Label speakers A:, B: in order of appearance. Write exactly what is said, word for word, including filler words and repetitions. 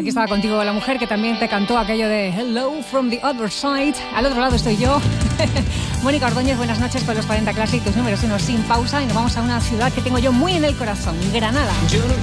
A: aquí estaba contigo la mujer que también te cantó aquello de Hello from the other side. Al otro lado estoy yo. Mónica Ordóñez, buenas noches con los cuarenta Classic, tus números uno sin pausa. Y nos vamos a una ciudad que tengo yo muy en el corazón, Granada.